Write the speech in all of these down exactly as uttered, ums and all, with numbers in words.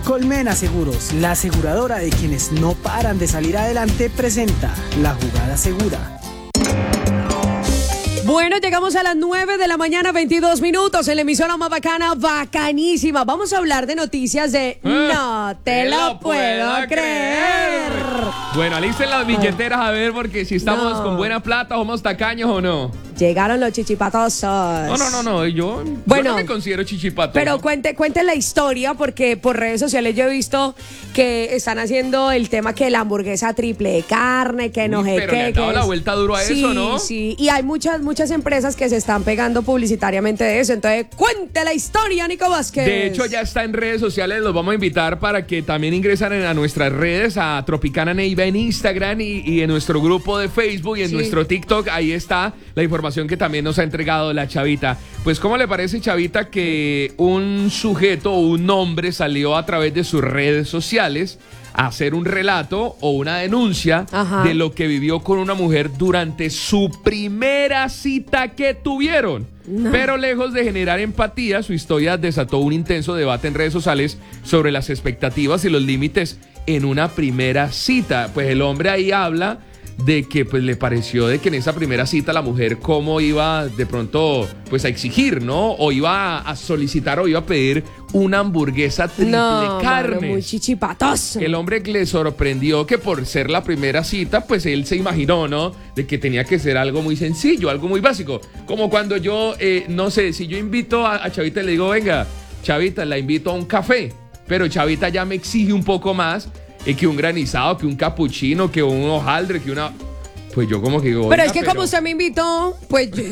Colmena Seguros, la aseguradora de quienes no paran de salir adelante, presenta La Jugada Segura. Bueno, llegamos a las nueve de la mañana, veintidós minutos, en la emisora más bacana, bacanísima. Vamos a hablar de noticias de ¿Eh? No te lo, lo puedo creer. creer. Bueno, alisten las billeteras a ver, porque si estamos No. con buena plata, ¿somos tacaños o no? Llegaron los chichipatosos. No, no, no, no, yo, Bueno, yo no me considero chichipato. Pero cuente, cuente la historia, porque por redes sociales yo he visto que están haciendo el tema que la hamburguesa triple de carne, que no Uy, sé pero qué. le han dado que la es- vuelta duro a sí, eso, ¿no? Sí, y hay muchas, muchas empresas que se están pegando publicitariamente de eso. Entonces, cuente la historia, Nico Vázquez. De hecho, ya está en redes sociales, los vamos a invitar para que también ingresen a nuestras redes, a Tropicana Neiva en Instagram y, y en nuestro grupo de Facebook y en Sí. nuestro TikTok. Ahí está la información que también nos ha entregado la Chavita. Pues, ¿cómo le parece, Chavita, que un sujeto o un hombre salió a través de sus redes sociales a hacer un relato o una denuncia Ajá. de lo que vivió con una mujer durante su primera cita que tuvieron? No. Pero lejos de generar empatía, su historia desató un intenso debate en redes sociales sobre las expectativas y los límites en una primera cita. Pues el hombre ahí habla de que pues le pareció de que en esa primera cita la mujer cómo iba de pronto pues a exigir, ¿no? O iba a solicitar o iba a pedir una hamburguesa triple No, carne. mano, muy chichipatoso. El hombre le sorprendió que por ser la primera cita, pues él se imaginó, ¿no? De que tenía que ser algo muy sencillo, algo muy básico. Como cuando yo, eh, no sé, si yo invito a, a Chavita y le digo, venga, Chavita, la invito a un café. Pero Chavita ya me exige un poco más eh, que un granizado, que un capuchino, que un hojaldre, que una... Pues yo como que digo, Pero oiga, es que pero- como usted me invitó, pues yo-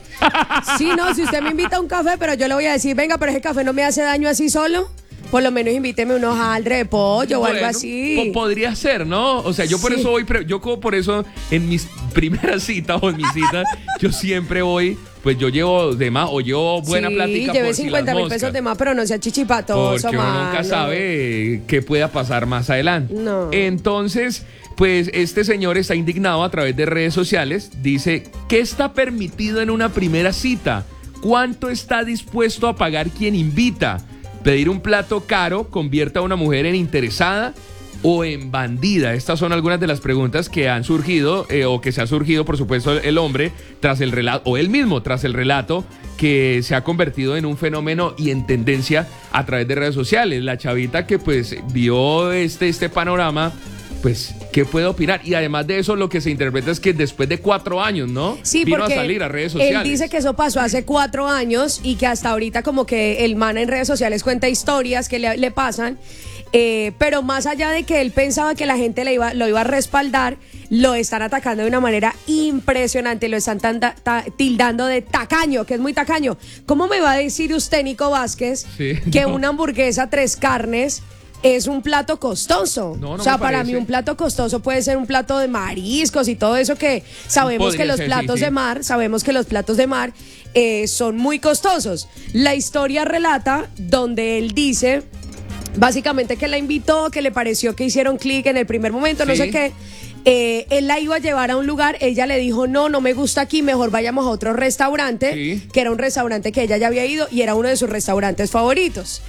sí, no, si usted me invita a un café, pero yo le voy a decir, venga, pero ese café no me hace daño así solo, por lo menos invíteme un hojaldre de pollo o algo Bueno, así. po- podría ser, ¿no? O sea, yo por Sí. eso voy, pre- yo como por eso en mis primeras citas o en mis citas, yo siempre voy, pues yo llevo de más o llevo buena sí, plática lleve por si cincuenta las mil moscas. pesos de más, pero no sea chichipatoso, Porque uno nunca mano. sabe qué pueda pasar más adelante. No. Entonces, pues este señor está indignado a través de redes sociales. Dice, ¿qué está permitido en una primera cita? ¿Cuánto está dispuesto a pagar quien invita? ¿Pedir un plato caro convierte a una mujer en interesada o en bandida? Estas son algunas de las preguntas que han surgido eh, o que se ha surgido, por supuesto, el hombre tras el relato, o él mismo tras el relato que se ha convertido en un fenómeno y en tendencia a través de redes sociales. La Chavita que pues vio este, este panorama, pues, ¿qué puede opinar? Y además de eso, lo que se interpreta es que después de cuatro años, ¿no? Sí, Vino porque a salir a redes sociales. él dice que eso pasó hace cuatro años y que hasta ahorita como que el man en redes sociales cuenta historias que le, le pasan, eh, pero más allá de que él pensaba que la gente le iba, lo iba a respaldar, lo están atacando de una manera impresionante, lo están tan- ta- tildando de tacaño, que es muy tacaño. ¿Cómo me va a decir usted, Nico Vázquez, Sí, que no. una hamburguesa tres carnes es un plato costoso? No, no o sea, me para parece. mí un plato costoso puede ser un plato de mariscos y todo eso que sabemos Podría que los ser, platos sí, sí. de mar, sabemos que los platos de mar eh, son muy costosos. La historia relata donde él dice básicamente que la invitó, que le pareció que hicieron clic en el primer momento, no Sí. sé qué. Eh, él la iba a llevar a un lugar, ella le dijo, no, no me gusta aquí, mejor vayamos a otro restaurante, Sí. que era un restaurante que ella ya había ido y era uno de sus restaurantes favoritos.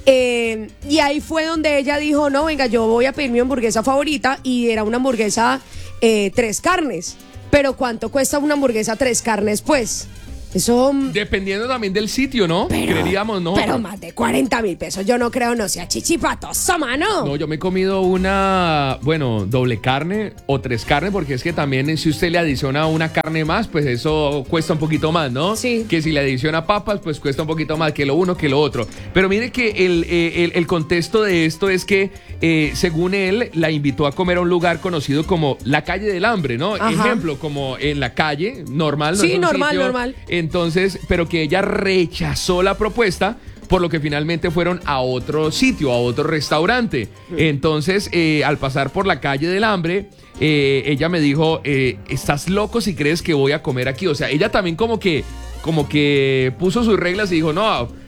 Eh, y ahí fue donde ella dijo, no, venga, yo voy a pedir mi hamburguesa favorita, y era una hamburguesa eh, tres carnes. Pero ¿cuánto cuesta una hamburguesa tres carnes, pues? Eso... Dependiendo también del sitio, ¿no? Pero, Creeríamos, ¿no? pero más de cuarenta mil pesos, yo no creo, no sea chichipatoso, mano. No, yo me he comido una, bueno, doble carne o tres carnes, porque es que también eh, si usted le adiciona una carne más, pues eso cuesta un poquito más, ¿no? Sí. Que si le adiciona papas, pues cuesta un poquito más que lo uno que lo otro. Pero mire que el, eh, el, el contexto de esto es que, eh, según él, la invitó a comer a un lugar conocido como la Calle del Hambre, ¿no? Ajá. Ejemplo, como en la calle, normal. No Sí, es un normal, sitio. normal. Entonces, pero que ella rechazó la propuesta, por lo que finalmente fueron a otro sitio, a otro restaurante. Entonces, eh, al pasar por la Calle del Hambre, eh, ella me dijo, eh, ¿estás loco si crees que voy a comer aquí? O sea, ella también como que, como que puso sus reglas y dijo, no,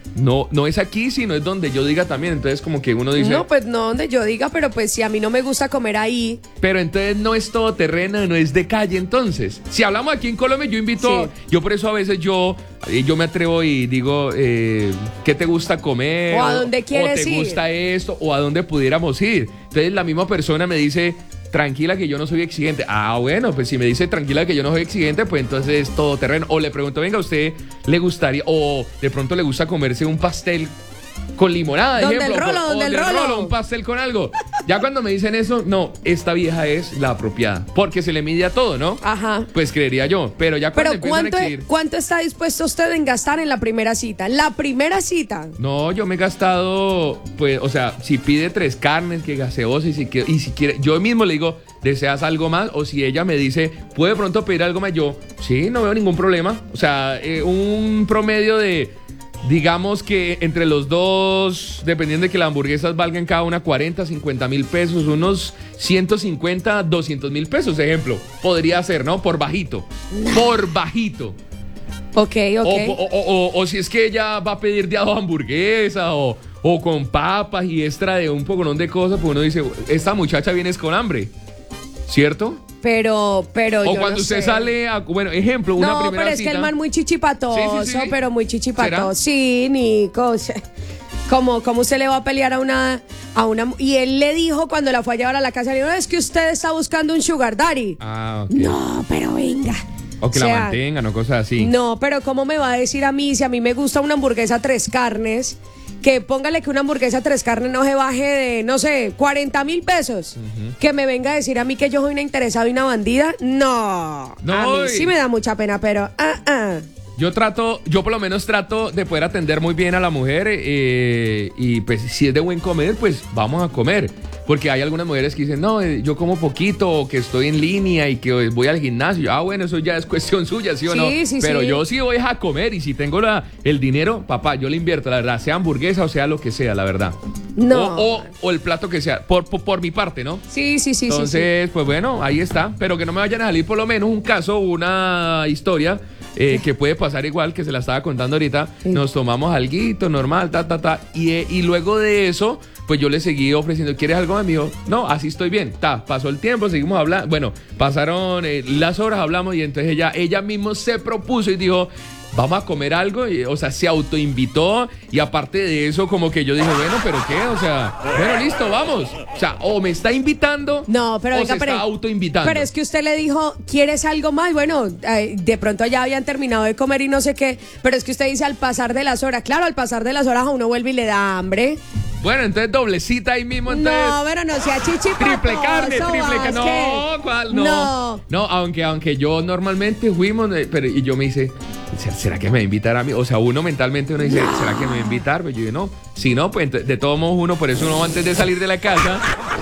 no, no es aquí, sino es donde yo diga también. Entonces como que uno dice... No, pues no donde yo diga, pero pues si a mí no me gusta comer ahí. Pero entonces no es todoterreno, no es de calle entonces. Si hablamos aquí en Colombia, yo invito... Sí. Yo por eso a veces yo, yo me atrevo y digo, eh, ¿qué te gusta comer? O a dónde quieres O te ir. gusta esto, o a dónde pudiéramos ir. Entonces la misma persona me dice... Tranquila que yo no soy exigente. Ah, bueno, pues si me dice tranquila que yo no soy exigente, pues entonces es todoterreno. O le pregunto, venga, ¿a usted le gustaría, o de pronto le gusta comerse un pastel con limonada, ¿Dónde ejemplo? el rolo? O ¿Dónde el del rolo? Un pastel con algo. Ya cuando me dicen eso, no, esta vieja es la apropiada. Porque se le mide a todo, ¿no? Ajá. Pues creería yo. Pero ya cuando Pero empiezan ¿cuánto, a exigir... ¿cuánto está dispuesto usted en gastar en la primera cita? La primera cita. No, yo me he gastado, pues, o sea, si pide tres carnes, que gaseosa, y si, quiere, y si quiere, yo mismo le digo, ¿deseas algo más? O si ella me dice, ¿puede pronto pedir algo más? Yo, sí, no veo ningún problema. O sea, eh, un promedio de, digamos que entre los dos, dependiendo de que las hamburguesas valgan cada una cuarenta, cincuenta mil pesos, unos ciento cincuenta, doscientos mil pesos, ejemplo. Podría ser, ¿no? Por bajito. Por bajito. Ok, ok. O, o, o, o, o si es que ella va a pedir de a dos hamburguesas o, o con papas y extra de un poconón de cosas, pues uno dice, esta muchacha viene con hambre, ¿cierto? Pero, pero O yo cuando no usted sé. sale a, bueno, ejemplo, una no, primera pero es cita. que el man muy chichipatoso, Sí, sí, sí. pero muy chichipatoso. ¿Será? Sí, Nico. o sea, ¿Cómo, ¿Cómo usted le va a pelear a una, a una... Y él le dijo cuando la fue a llevar a la casa, le dijo, no, es que usted está buscando un sugar daddy. Ah, ok. No, pero venga. O que O la sea, mantengan o cosas así. No, pero ¿cómo me va a decir a mí si a mí me gusta una hamburguesa tres carnes? Que póngale que una hamburguesa tres carnes no se baje de, no sé, cuarenta mil pesos. Uh-huh. Que me venga a decir a mí que yo soy una interesada y una bandida. No. No, a mí y- sí me da mucha pena, pero... ah, ah. Yo trato, yo por lo menos trato de poder atender muy bien a la mujer eh, y pues si es de buen comer, pues vamos a comer. Porque hay algunas mujeres que dicen, no, eh, yo como poquito, o que estoy en línea y que voy al gimnasio. Ah, bueno, eso ya es cuestión suya, ¿sí o Sí, no? sí, Pero sí. yo sí voy a comer y si tengo la, el dinero, papá, yo le invierto, la verdad, sea hamburguesa o sea lo que sea, la verdad. No. O, o, o el plato que sea, por, por, por mi parte, ¿no? Sí, sí, sí, Entonces, sí, pues bueno, ahí está. Pero que no me vayan a salir por lo menos un caso, una historia eh, que puede pasar igual, que se la estaba contando ahorita. Sí. Nos tomamos alguito normal, ta, ta, ta. Y, eh, y luego de eso, pues yo le seguí ofreciendo, ¿quieres algo más? Me dijo, no, así estoy bien. Ta, pasó el tiempo, seguimos hablando. Bueno, pasaron eh, las horas, hablamos y entonces ella, ella mismo se propuso y dijo, vamos a comer algo, y, o sea, se autoinvitó y aparte de eso como que yo dije, bueno, ¿pero qué? O sea, bueno, listo, vamos. O sea, o me está invitando No, pero o venga, se pero, está autoinvitando. pero es que usted le dijo, ¿quieres algo más? Bueno, eh, de pronto ya habían terminado de comer y no sé qué, pero es que usted dice al pasar de las horas. Claro, al pasar de las horas a uno vuelve y le da hambre. Bueno, entonces doblecita ahí mismo, entonces. No, pero no sea chichipatoso, Triple carne, triple carne. No, Vázquez. ¿cuál? No. No. No, aunque, aunque yo normalmente fuimos, eh, pero y yo me dice, ¿será- ¿será que me va a invitar a mí? O sea, uno mentalmente uno dice, ¿será que me va a invitar? Pues yo digo, no. Si no, pues ent- de todos modos uno, por eso uno antes de salir de la casa,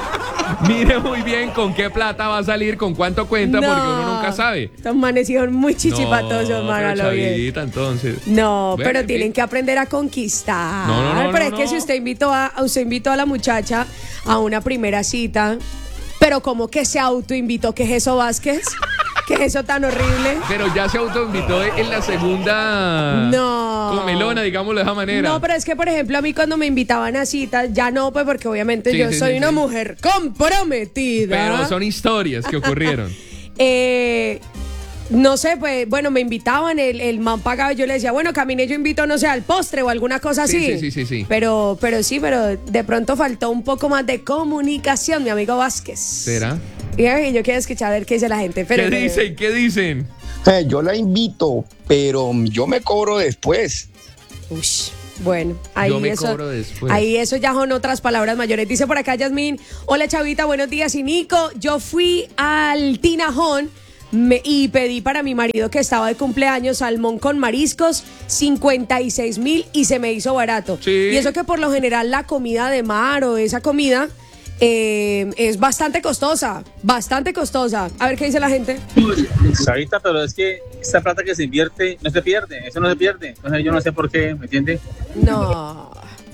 mire muy bien con qué plata va a salir, con cuánto cuenta, porque uno nunca sabe. Estos manes hicieron muy chichipatosos, no, mano, pero a lo bien. chavita, entonces. No, Bueno, pero en tienen fin. que aprender a conquistar. No, no, no, pero no, es que no. si usted invitó a, a- usted invitó a la muchacha a una primera cita, pero como que se autoinvitó, ¿qué es eso, Vázquez? ¿Qué es eso tan horrible? Pero ya se autoinvitó en la segunda No. comelona, digámoslo de esa manera. No, pero es que, por ejemplo, a mí cuando me invitaban a citas, ya no, pues porque obviamente Sí, yo sí, soy sí, una sí. mujer comprometida. Pero son historias que ocurrieron. Eh, no sé, pues, bueno, me invitaban, el, el man pagaba y yo le decía, bueno, camine, yo invito, no sé, al postre o alguna cosa Sí, así. sí, sí, sí, sí. Pero, pero sí, pero de pronto faltó un poco más de comunicación, mi amigo Vázquez. ¿Será? Y ay, yo quiero escuchar a ver qué dice la gente. Pero, ¿Qué dicen? ¿Qué dicen? Eh, yo la invito, pero yo me cobro después. Ush, bueno, ahí Yo me eso, cobro después. ahí eso ya son otras palabras mayores. Dice por acá Yasmín, hola Chavita, buenos días. Y Nico, yo fui al Tinajón me- y pedí para mi marido que estaba de cumpleaños salmón con mariscos, cincuenta y seis mil y se me hizo barato. Sí. Y eso que por lo general la comida de mar o esa comida eh, es bastante costosa, bastante costosa. A ver qué dice la gente. Chavita, pero es que esta plata que se invierte no se pierde, eso no se pierde. Entonces yo no sé por qué, ¿me entiende? No,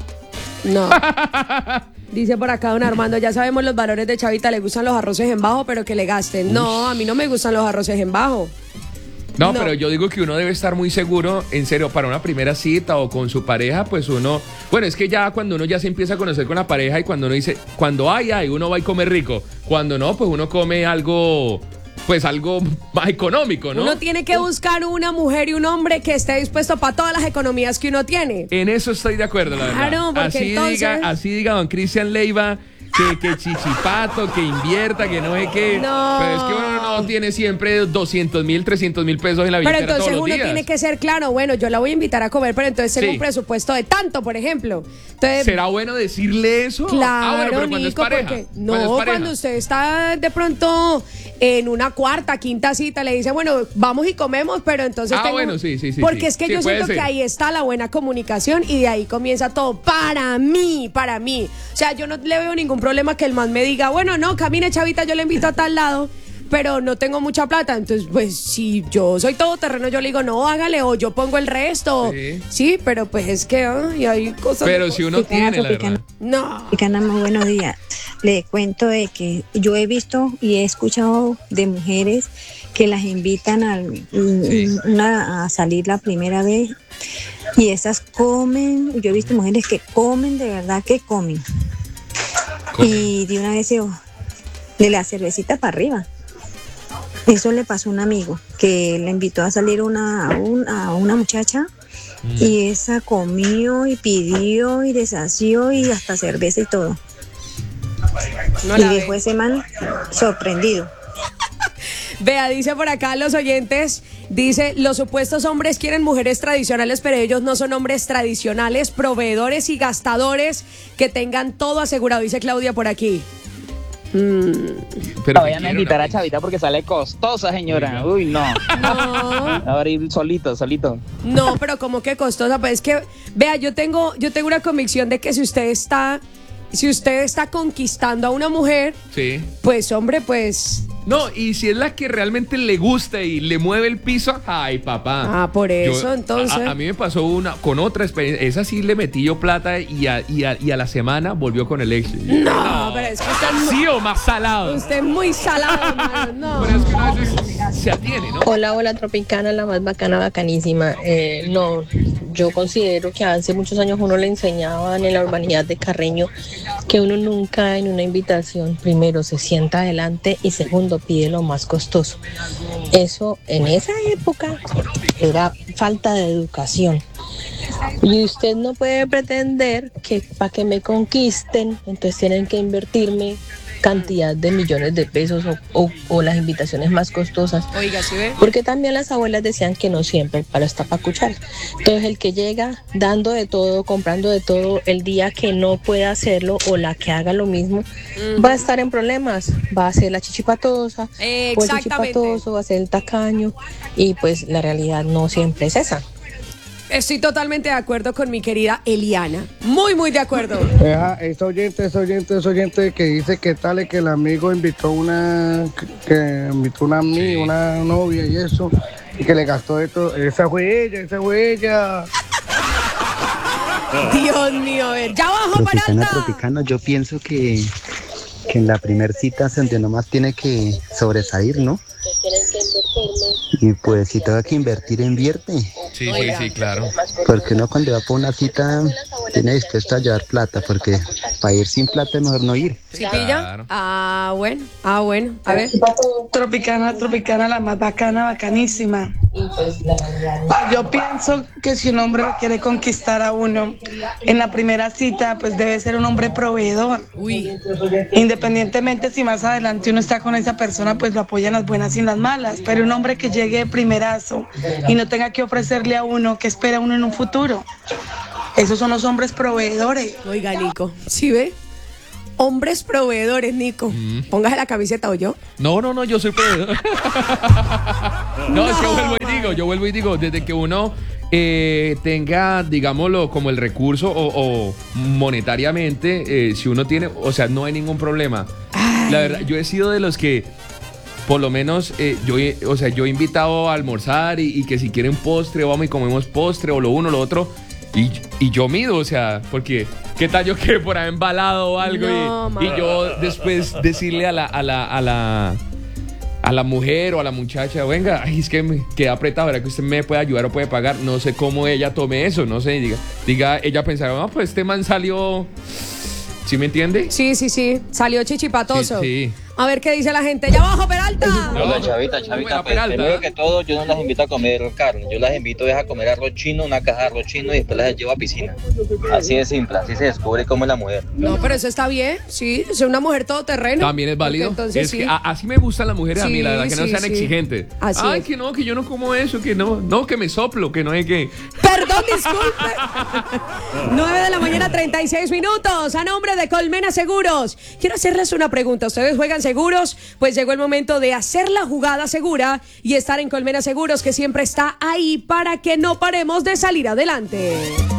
no. Dice por acá don Armando, ya sabemos los valores de Chavita, le gustan los arroces en bajo, pero que le gasten. No, a mí no me gustan los arroces en bajo. No, No. pero yo digo que uno debe estar muy seguro, en serio, para una primera cita o con su pareja, pues uno, bueno, es que ya cuando uno ya se empieza a conocer con la pareja y cuando uno dice, cuando hay, hay, uno va y come rico, cuando no, pues uno come algo, pues algo más económico, ¿no? Uno tiene que buscar una mujer y un hombre que esté dispuesto para todas las economías que uno tiene. En eso estoy de acuerdo, la verdad. Claro, porque así entonces- diga, así diga don Cristian Leiva. Que, que chichipato, que invierta, que no sé qué. No. Pero es que uno no tiene siempre doscientos mil, trescientos mil pesos en la Pero billetera entonces todos los uno días. tiene que ser claro, bueno, yo la voy a invitar a comer, pero entonces tengo Sí. un presupuesto de tanto, por ejemplo. Entonces, ¿Será bueno decirle eso? claro, ah, bueno, pero cuando Nico, es pareja. porque Cuando no, es pareja. cuando usted está de pronto en una cuarta, quinta cita, le dice, bueno, vamos y comemos, pero entonces Ah, tengo- bueno, sí, sí, sí, Porque sí. es que Sí, yo puede siento que ser. ahí está la buena comunicación y de ahí comienza todo para mí, para mí. O sea, yo no le veo ningún problema que el man me diga, bueno, no, camine, chavita, yo le invito a tal lado, pero no tengo mucha plata. Entonces, pues, si yo soy todoterreno, yo le digo, no, hágale, o yo pongo el resto. Sí. Sí, pero pues es que ay, hay cosas... Pero si uno Picana, tiene, la picana. verdad. No. Picana, muy buenos días. Le cuento de que yo he visto y he escuchado de mujeres que las invitan al- Sí. una- a salir la primera vez y esas comen. Yo he visto mujeres que comen, de verdad que comen. Comen. Y de una vez yo, de la cervecita para arriba. Eso le pasó a un amigo que le invitó a salir una, a, un- a una muchacha y esa comió y pidió y deshació y hasta cerveza y todo. No y la dejó ve. ese man sorprendido. Vea, dice por acá los oyentes, dice, los supuestos hombres quieren mujeres tradicionales, pero ellos no son hombres tradicionales, proveedores y gastadores que tengan todo asegurado, dice Claudia por aquí. Pero La vayan a quiero invitar a una- Chavita porque sale costosa, señora. Uy, no. No, Va a ir solito, solito. no, pero como que costosa, pues es que, vea, yo tengo, yo tengo una convicción de que si usted está, si usted está conquistando a una mujer, Sí. pues hombre, pues... No, y si es la que realmente le gusta y le mueve el piso, ay, papá. Ah, por eso, entonces. A, a mí me pasó una con otra experiencia. Esa sí le metí yo plata y a, y a, y a la semana volvió con el ex. No, pero es que usted es muy, ¿Sí o más salado? usted es muy salado, hermano, no. Pero es que una vez se atiene, ¿no? Hola, hola Tropicana, la más bacana, bacanísima. Eh, no, yo considero que hace muchos años uno le enseñaban en la urbanidad de Carreño que uno nunca en una invitación, primero se sienta adelante y segundo pide lo más costoso. Eso en esa época era falta de educación. Y usted no puede pretender que para que me conquisten, entonces tienen que invertirme cantidad de millones de pesos o, o- o las invitaciones más costosas. Oiga, ¿sí ve? Porque también las abuelas decían que no siempre el palo está para cuchar. Entonces el que llega dando de todo, comprando de todo, el día que no pueda hacerlo o la que haga lo mismo, va a estar en problemas. Va a ser la chichipatosa, o el Exactamente. chichipatoso, va a ser el tacaño. Y pues la realidad no siempre es esa. Estoy totalmente de acuerdo con mi querida Eliana. Muy, muy de acuerdo. Deja, es oyente, es oyente, es oyente que dice que tal y que el amigo invitó una, que invitó una amiga, una novia y eso, y que le gastó esto. Esa fue ella, esa fue ella. Dios mío, a ver, ya bajo Tropicana, Maranta. tropicana, yo pienso que, que en la primer cita es donde nomás tiene que sobresalir, ¿no? Y pues si tengo que invertir, invierte. Sí, sí, sí, claro. Porque uno cuando va por una cita tiene dispuesto a llevar plata, porque para ir sin plata es mejor no ir. ¿Sí pilla? Claro. Ah, bueno, ah, bueno. A ver. Tropicana, tropicana, la más bacana, bacanísima. Yo pienso que si un hombre quiere conquistar a uno en la primera cita, pues debe ser un hombre proveedor. Uy. Independientemente si más adelante uno está con esa persona, pues lo apoya en las buenas y en las malas. Pero un hombre que llegue de primerazo y no tenga que ofrecerle a uno, que espera uno en un futuro. Esos son los hombres proveedores. Oiga, Nico. ¿Sí ve? Hombres proveedores, Nico. Póngase la camiseta o yo. No, no, no, yo soy proveedor. No, es que yo vuelvo y digo, yo vuelvo y digo, desde que uno eh, tenga, digámoslo, como el recurso o, o monetariamente, eh, si uno tiene, o sea, no hay ningún problema. La verdad, yo he sido de los que, por lo menos, eh, yo, he- o sea, yo he invitado a almorzar y, y que si quieren postre, vamos y comemos postre o lo uno o lo otro. Y, y yo mido, o sea, porque qué tal yo que por ahí embalado o algo No, y, y man. yo después decirle a la, a la, a la, a la mujer o a la muchacha, venga, ay, es que me queda apretado, ¿verdad que usted me puede ayudar o puede pagar? No sé cómo ella tome eso, no sé, diga, diga ella pensaba, no, pues este man salió, ¿sí me entiende? Sí, sí, sí, salió chichipatoso. Sí, sí. A ver qué dice la gente. ¡Ya abajo, Peralta! No, Chavita, Chavita, pues, primero que todo, yo no las invito a comer carne. Yo las invito a comer arroz chino, una caja de arroz chino y después las llevo a piscina. Así de simple, así se descubre cómo es la mujer. No, pero eso está bien, sí, es una mujer todoterreno. También es válido. Entonces, es sí. que a, así me gustan las mujeres sí, a mí, la verdad, que sí, no sean sí. exigentes. Así Ay, es. que no, que yo no como eso, que no, no, que me soplo, que no hay que... Perdón, disculpe. nueve de la mañana, treinta y seis minutos. A nombre de Colmena Seguros. Quiero hacerles una pregunta. ¿Ustedes juegan seguros? Pues llegó el momento de hacer la jugada segura y estar en Colmena Seguros, que siempre está ahí para que no paremos de salir adelante.